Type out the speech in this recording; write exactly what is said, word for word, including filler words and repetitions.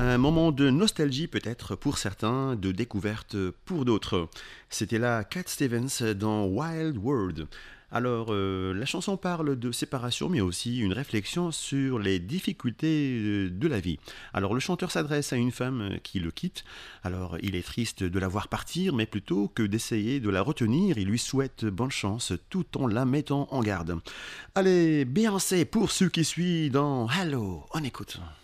Un moment de nostalgie peut-être pour certains, de découverte pour d'autres. C'était là Cat Stevens dans Wild World. Alors, euh, la chanson parle de séparation, mais aussi une réflexion sur les difficultés euh, de la vie. Alors, le chanteur s'adresse à une femme qui le quitte. Alors, il est triste de la voir partir, mais plutôt que d'essayer de la retenir, il lui souhaite bonne chance tout en la mettant en garde. Allez, Beyoncé pour ceux qui suivent dans Hello, on écoute.